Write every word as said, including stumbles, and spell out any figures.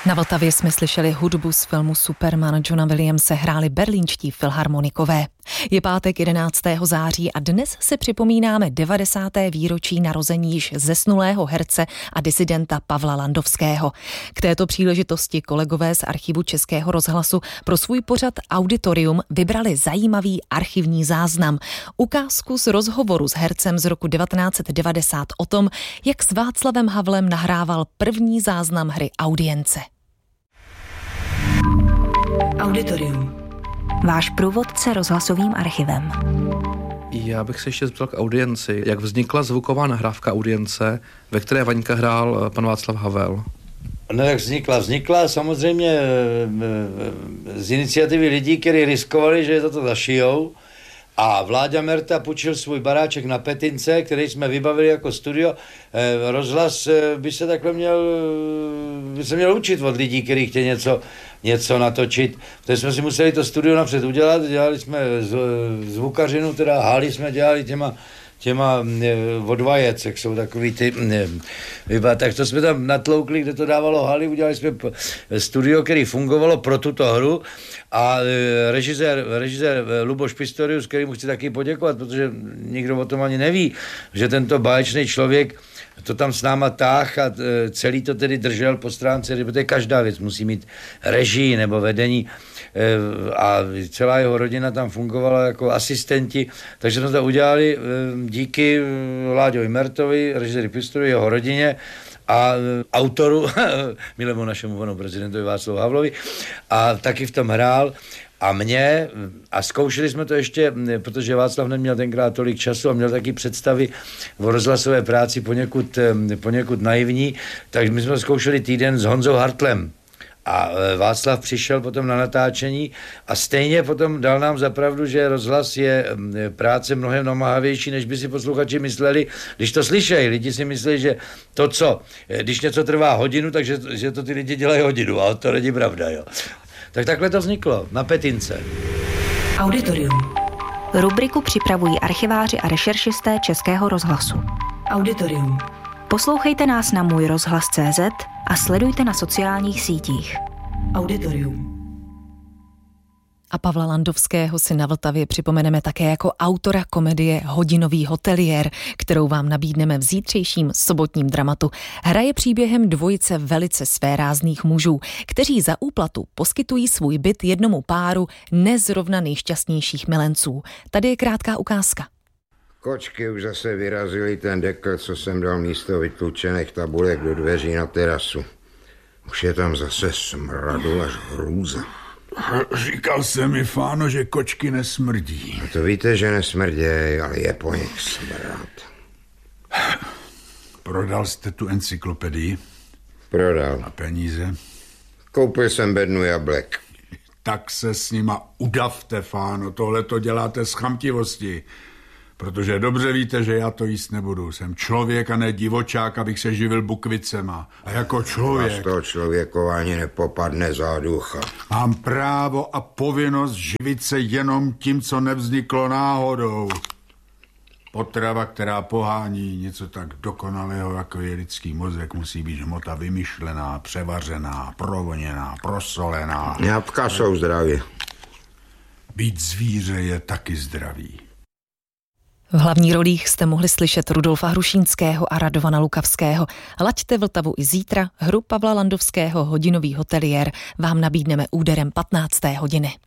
Na Vltavě jsme slyšeli hudbu z filmu Superman. Johna Williamse hráli berlínští filharmonikové. Je pátek jedenáctého září a dnes si připomínáme devadesáté výročí narození již zesnulého herce a disidenta Pavla Landovského. K této příležitosti kolegové z archivu Českého rozhlasu pro svůj pořad Auditorium vybrali zajímavý archivní záznam. Ukázku z rozhovoru s hercem z roku devatenáct set devadesát o tom, jak s Václavem Havlem nahrával první záznam hry Audience. Auditorium. Váš průvodce rozhlasovým archivem. Já bych se ještě zeptal k Audienci. Jak vznikla zvuková nahrávka Audience, ve které Vaňka hrál pan Václav Havel? No jak vznikla? Vznikla samozřejmě z iniciativy lidí, kteří riskovali, že je toto zašijou. A Vláďa Merta půjčil svůj baráček na Petince, který jsme vybavili jako studio. Rozhlas by se takhle měl, by se měl učit od lidí, kteří chtějí něco, něco natočit. Takže jsme si museli to studio napřed udělat, dělali jsme zvukařinu, teda hály jsme dělali těma těma od vajec, jak jsou takový ty vyba, tak to jsme tam natloukli, kde to dávalo haly, udělali jsme studio, který fungovalo pro tuto hru a režisér, režisér Luboš Pistorius, kterýmu chci taky poděkovat, protože nikdo o tom ani neví, že tento báječný člověk to tam s náma táh a celý to tedy držel po stránce, protože každá věc musí mít režii nebo vedení a celá jeho rodina tam fungovala jako asistenti, takže jsme to udělali díky Láďovi Mertovi, režiséri Pistoriusovi, jeho rodině a autoru, milému našemu panu prezidentovi Václavu Havlovi, a taky v tom hrál. A mě, a zkoušeli jsme to ještě, protože Václav neměl tenkrát tolik času a měl taky představy o rozhlasové práci poněkud, poněkud naivní, tak my jsme zkoušeli týden s Honzou Hartlem. A Václav přišel potom na natáčení a stejně potom dal nám za pravdu, že rozhlas je práce mnohem namáhavější, než by si posluchači mysleli, když to slyšejí. Lidi si myslí, že to, co, když něco trvá hodinu, takže že to ty lidi dělají hodinu, ale to není pravda, jo. Tak takhle to vzniklo, na Petince. Auditorium. Rubriku připravují archiváři a rešeršisté Českého rozhlasu. Auditorium. Poslouchejte nás na můj rozhlas tečka cé zet a sledujte na sociálních sítích. Auditorium. A Pavla Landovského si na Vltavě připomeneme také jako autora komedie Hodinový hoteliér, kterou vám nabídneme v zítřejším sobotním dramatu. Hraje příběhem dvojice velice svérázných mužů, kteří za úplatu poskytují svůj byt jednomu páru nezrovna nejšťastnějších milenců. Tady je krátká ukázka. Kočky už zase vyrazili ten dekl, co jsem dal místo vytlučených tabulek do dveří na terasu. Už je tam zase smradu až hrůza. Říkal jsem mi, Fáno, že kočky nesmrdí. A to víte, že nesmrděj, ale je po nich smrad. Prodal jste tu encyklopedii? Prodal. A peníze? Koupil jsem bednu jablek. Tak se s nima udavte, Fáno, tohle to děláte z chamtivosti. Protože dobře víte, že já to jíst nebudu. Jsem člověk a ne divočák, abych se živil bukvicema. A jako člověk... A z toho člověkování nepopadne záducha. Mám právo a povinnost živit se jenom tím, co nevzniklo náhodou. Potrava, která pohání něco tak dokonalého, jako je lidský mozek, musí být hmota vymyšlená, převařená, provoněná, prosolená. Jabka jsou zdraví. Být zvíře je taky zdravý. V hlavních rolích jste mohli slyšet Rudolfa Hrušínského a Radovana Lukavského. Laďte Vltavu i zítra, hru Pavla Landovského Hodinový hoteliér vám nabídneme úderem patnácté hodiny.